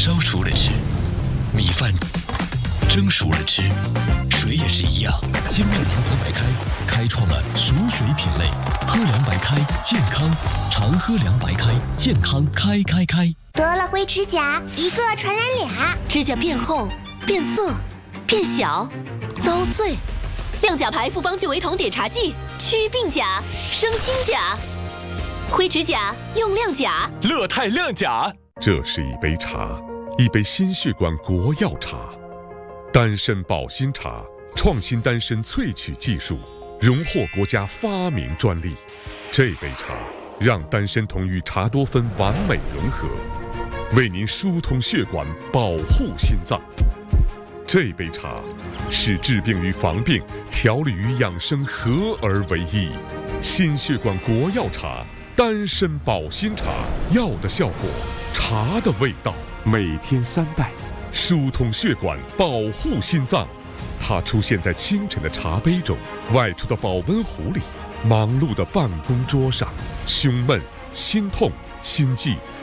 烧熟了吃，米饭蒸熟了吃，水也是一样。精酿长河白开开创了熟水品类，喝凉白开健康，常喝凉白开健康开。 得了灰指甲，一个传染俩， 指甲变厚、变色、变小、遭碎。亮甲牌复方聚维酮碘茶剂，祛病甲，生新甲。灰指甲用亮甲， 乐泰亮甲。 这是一杯茶，一杯心血管国药茶，丹参保心茶，创新丹参萃取技术，荣获国家发明专利。这杯茶让丹参酮与茶多酚完美融合，为您疏通血管，保护心脏。这杯茶使治病与防病、调理与养生合而为一。心血管国药茶，丹参保心茶，药的效果，茶的味道。每天3袋，疏通血管，保护心脏。它出现在清晨的茶杯中，外出的保温壶里，忙碌的办公桌上。胸闷、心痛、心悸、